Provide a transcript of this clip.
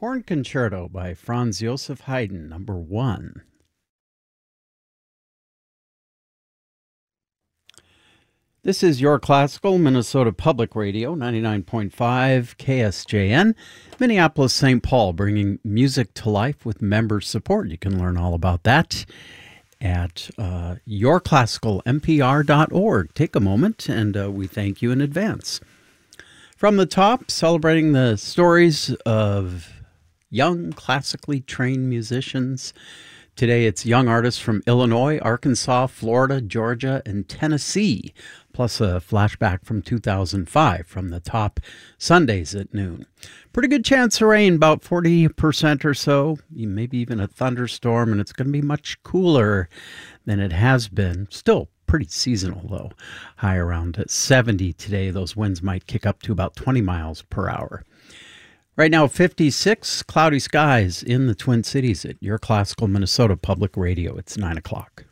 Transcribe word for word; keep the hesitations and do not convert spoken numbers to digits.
Horn Concerto by Franz Joseph Haydn, number one. This is your classical Minnesota Public Radio, ninety-nine point five K S J N, Minneapolis, Saint Paul, bringing music to life with member support. You can learn all about that at uh, your classical M P R dot org. Take a moment, and uh, we thank you in advance. From the top, celebrating the stories of young, classically trained musicians. Today it's young artists from Illinois, Arkansas, Florida, Georgia, and Tennessee, plus a flashback from two thousand five from the top Sundays at noon. Pretty good chance of rain, about forty percent or so, maybe even a thunderstorm, and it's going to be much cooler than it has been. Still pretty seasonal, though. High around seventy today. Those winds might kick up to about twenty miles per hour. Right now, fifty-six, cloudy skies in the Twin Cities at your classical Minnesota Public Radio. It's nine o'clock.